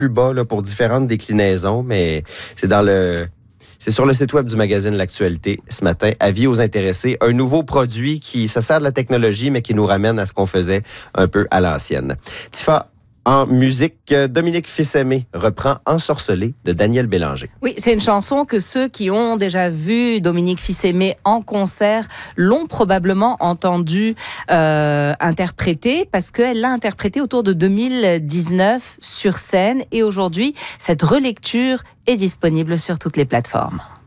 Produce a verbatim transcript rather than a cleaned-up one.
plus bas là, pour différentes déclinaisons, mais c'est dans le... C'est sur le site web du magazine L'Actualité ce matin. Avis aux intéressés. Un nouveau produit qui se sert de la technologie, mais qui nous ramène à ce qu'on faisait un peu à l'ancienne. Tifa, en musique, Dominique Fils-Aimé reprend Ensorcelé de Daniel Bélanger. Oui, c'est une chanson que ceux qui ont déjà vu Dominique Fils-Aimé en concert l'ont probablement entendu euh, interpréter parce qu'elle l'a interprété autour de deux mille dix-neuf sur scène et aujourd'hui, cette relecture est disponible sur toutes les plateformes.